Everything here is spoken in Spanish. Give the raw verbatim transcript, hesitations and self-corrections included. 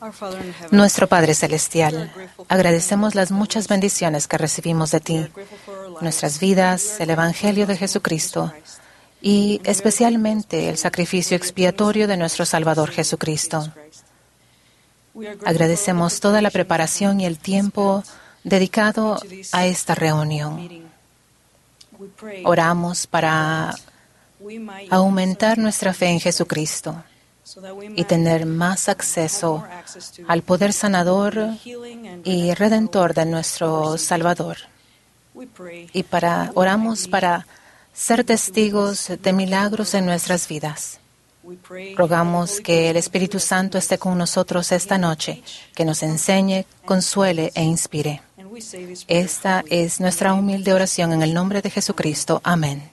Nuestro Padre Celestial, agradecemos las muchas bendiciones que recibimos de ti, nuestras vidas, el Evangelio de Jesucristo y especialmente el sacrificio expiatorio de nuestro Salvador Jesucristo. Agradecemos toda la preparación y el tiempo dedicado a esta reunión. Oramos para aumentar nuestra fe en Jesucristo y tener más acceso al poder sanador y redentor de nuestro Salvador. Y para, oramos para ser testigos de milagros en nuestras vidas. Rogamos que el Espíritu Santo esté con nosotros esta noche, que nos enseñe, consuele e inspire. Esta es nuestra humilde oración en el nombre de Jesucristo. Amén.